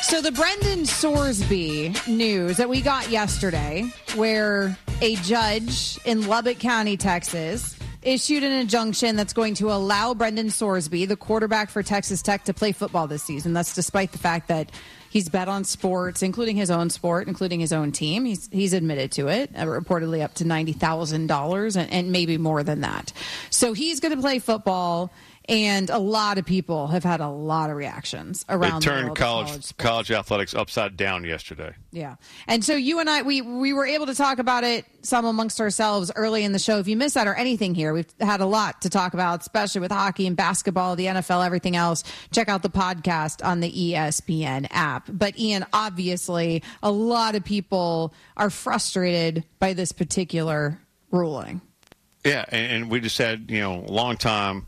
So the Brendan Sorsby news that we got yesterday, where a judge in Lubbock County, Texas, issued an injunction that's going to allow Brendan Sorsby, the quarterback for Texas Tech, to play football this season. That's despite the fact that he's bet on sports, including his own sport, including his own team. He's admitted to it, reportedly up to $90,000 and maybe more than that. So he's going to play football. And a lot of people have had a lot of reactions around the world. They turned college athletics upside down yesterday. Yeah. And so you and I, we were able to talk about it some amongst ourselves early in the show. If you missed that or anything here, we've had a lot to talk about, especially with hockey and basketball, the NFL, everything else. Check out the podcast on the ESPN app. But Ian, obviously, a lot of people are frustrated by this particular ruling. Yeah. And we just had, a long time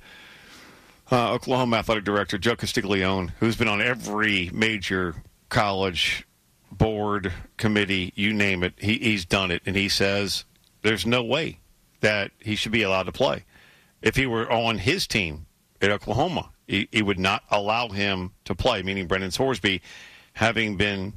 Oklahoma athletic director Joe Castiglione, who's been on every major college board, committee, you name it, he's done it. And he says there's no way that he should be allowed to play. If he were on his team at Oklahoma, he would not allow him to play, meaning Brendan Sorsby, having been,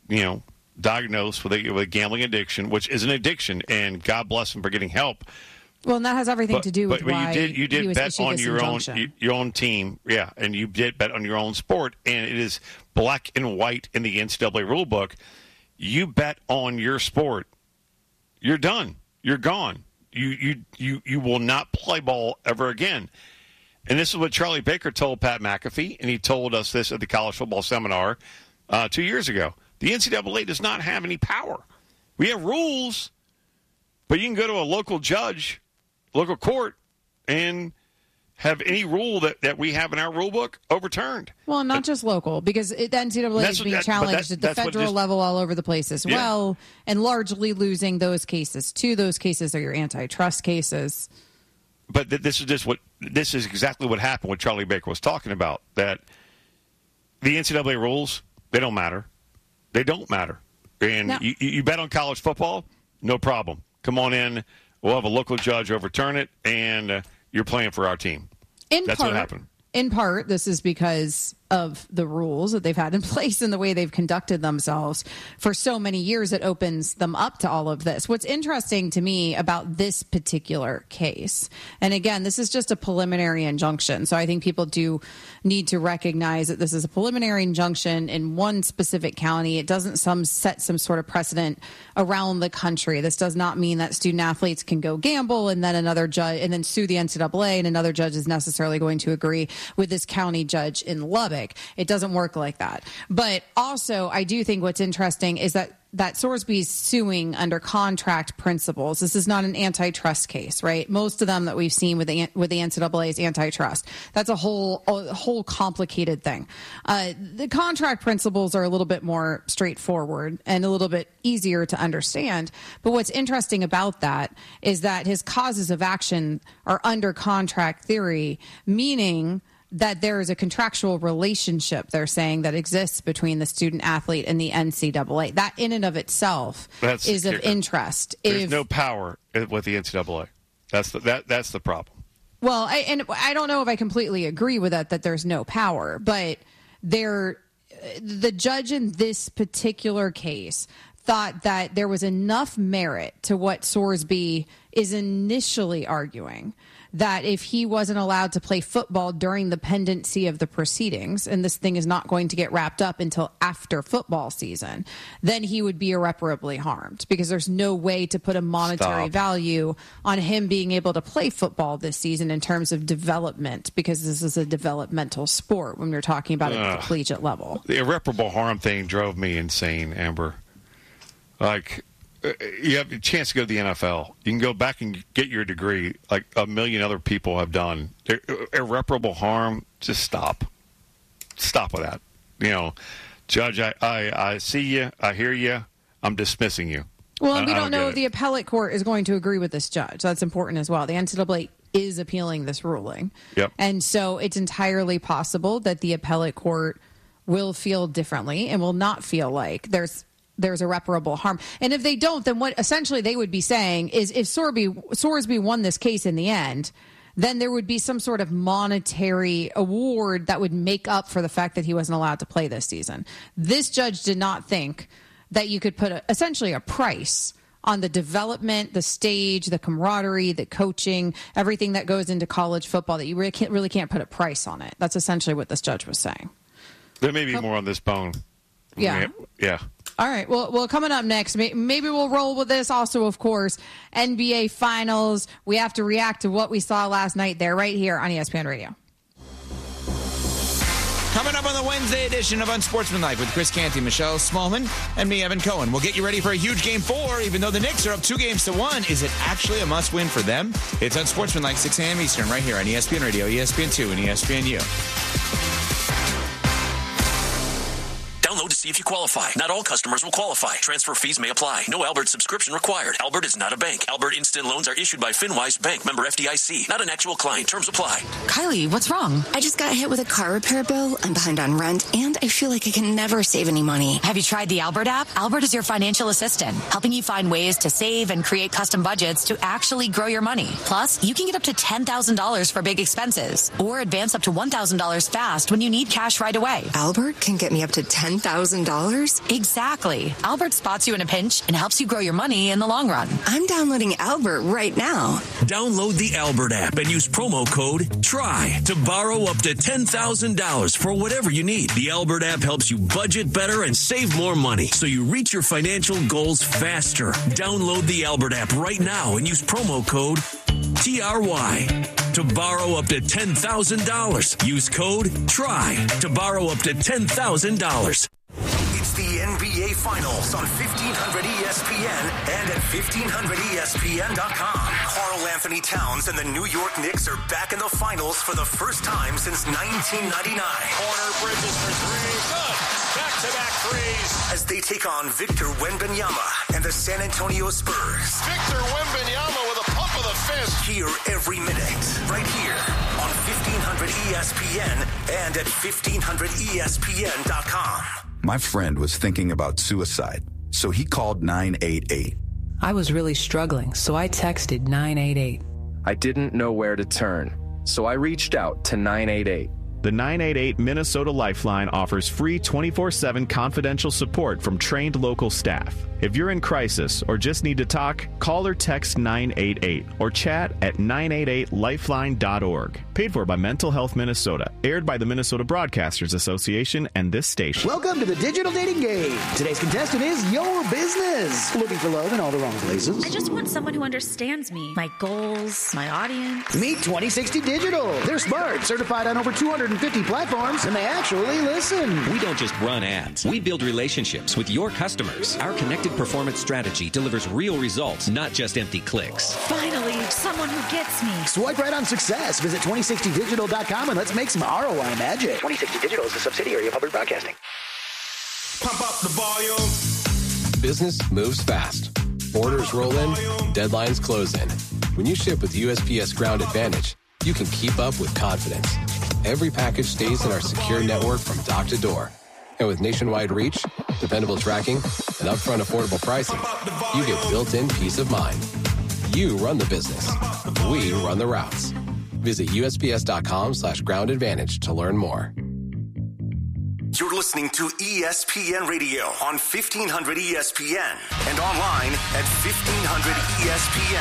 diagnosed with a gambling addiction, which is an addiction, and God bless him for getting help. Well, and that has everything to do with why you did he was bet on your own team, yeah, and you did bet on your own sport, and it is black and white in the NCAA rule book. You bet on your sport, you're done, you're gone. You will not play ball ever again. And this is what Charlie Baker told Pat McAfee, and he told us this at the college football seminar 2 years ago. The NCAA does not have any power. We have rules, but you can go to a local judge, local court, and have any rule that we have in our rule book overturned. Well, not just local, because the NCAA is being challenged at the federal level all over the place as well, and largely losing those cases, too. Those cases are your antitrust cases. But this is exactly what happened, what Charlie Baker was talking about, that the NCAA rules, they don't matter. They don't matter. And now, you bet on college football, no problem. Come on in. We'll have a local judge overturn it, and you're playing for our team. That's what happened. In part, this is because of the rules that they've had in place and the way they've conducted themselves for so many years. It opens them up to all of this. What's interesting to me about this particular case, and again, this is just a preliminary injunction, so I think people do need to recognize that this is a preliminary injunction in one specific county. It doesn't set some sort of precedent around the country. This does not mean that student athletes can go gamble and then another judge and then sue the NCAA, and another judge is necessarily going to agree with this county judge in Lubbock. It doesn't work like that. But also, I do think what's interesting is that Sorsby's suing under contract principles. This is not an antitrust case, right? Most of them that we've seen with the NCAA is antitrust. That's a whole complicated thing. The contract principles are a little bit more straightforward and a little bit easier to understand. But what's interesting about that is that his causes of action are under contract theory, meaning that there is a contractual relationship, they're saying, that exists between the student athlete and the NCAA. That in and of itself is of interest. There's no power with the NCAA. That's the problem. Well, I don't know if I completely agree with that there's no power, but the judge in this particular case thought that there was enough merit to what Sorsby is initially arguing, that if he wasn't allowed to play football during the pendency of the proceedings, and this thing is not going to get wrapped up until after football season, then he would be irreparably harmed, because there's no way to put a monetary value on him being able to play football this season in terms of development, because this is a developmental sport when we're talking about it at the collegiate level. The irreparable harm thing drove me insane, Amber. Like, you have a chance to go to the NFL. You can go back and get your degree like a million other people have done. Irreparable harm, just stop. Stop with that. Judge, I see you. I hear you. I'm dismissing you. Well, and we don't know if the appellate court is going to agree with this judge. That's important as well. The NCAA is appealing this ruling. Yep. And so it's entirely possible that the appellate court will feel differently and will not feel like there's irreparable harm. And if they don't, then what essentially they would be saying is if Sorsby won this case in the end, then there would be some sort of monetary award that would make up for the fact that he wasn't allowed to play this season. This judge did not think that you could put essentially a price on the development, the stage, the camaraderie, the coaching, everything that goes into college football, that you really can't put a price on it. That's essentially what this judge was saying. There may be more on this bone. Yeah. Yeah. All right. Well, coming up next, maybe we'll roll with this. Also, of course, NBA Finals. We have to react to what we saw last night there, right here on ESPN Radio. Coming up on the Wednesday edition of Unsportsmanlike with Chris Canty, Michelle Smallman, and me, Evan Cohen. We'll get you ready for a huge Game 4. Even though the Knicks are up 2-1, is it actually a must-win for them? It's Unsportsmanlike, 6 a.m. Eastern, right here on ESPN Radio, ESPN2, and ESPNU. Download to see if you qualify. Not all customers will qualify. Transfer fees may apply. No Albert subscription required. Albert is not a bank. Albert Instant Loans are issued by FinWise Bank, member FDIC. Not an actual client. Terms apply. Kylie, what's wrong? I just got hit with a car repair bill. I'm behind on rent, and I feel like I can never save any money. Have you tried the Albert app? Albert is your financial assistant, helping you find ways to save and create custom budgets to actually grow your money. Plus, you can get up to $10,000 for big expenses, or advance up to $1,000 fast when you need cash right away. Albert can get me up to $10,000? Exactly. Albert spots you in a pinch and helps you grow your money in the long run. I'm downloading Albert right now. Download the Albert app and use promo code TRY to borrow up to $10,000 for whatever you need. The Albert app helps you budget better and save more money so you reach your financial goals faster. Download the Albert app right now and use promo code TRY to borrow up to $10,000. Use code TRY to borrow up to $10,000. It's the NBA Finals on 1500 ESPN and at 1500ESPN.com. Karl Anthony Towns and the New York Knicks are back in the finals for the first time since 1999. Corner, Bridges for three. Good. Back-to-back threes. As they take on Victor Wembanyama and the San Antonio Spurs. Victor Wembanyama with a pump of the fist. Hear every minute right here on 1500 ESPN and at 1500ESPN.com. My friend was thinking about suicide, so he called 988. I was really struggling, so I texted 988. I didn't know where to turn, so I reached out to 988. The 988 Minnesota Lifeline offers free 24/7 confidential support from trained local staff. If you're in crisis or just need to talk, call or text 988 or chat at 988lifeline.org. Paid for by Mental Health Minnesota. Aired by the Minnesota Broadcasters Association and this station. Welcome to the Digital Dating Game. Today's contestant is Your Business. Looking for love in all the wrong places. I just want someone who understands me, my goals, my audience. Meet 2060 Digital. They're smart, certified on over 250 platforms, and they actually listen. We don't just run ads. We build relationships with your customers. Our connected performance strategy delivers real results, not just empty clicks. Finally, someone who gets me. Swipe right on success. Visit 2060digital.com and let's make some ROI magic. 2060 Digital is a subsidiary of Hubbard Broadcasting. Pump up the volume. Business moves fast. Orders roll in, deadlines close in. When you ship with USPS Ground Advantage, you can keep up with confidence. Every package stays in our secure network from dock to door. And with nationwide reach, dependable tracking, and upfront affordable pricing, you get built-in peace of mind. You run the business. We run the routes. Visit USPS.com/Ground Advantage to learn more. You're listening to ESPN Radio on 1500 ESPN and online at 1500ESPN.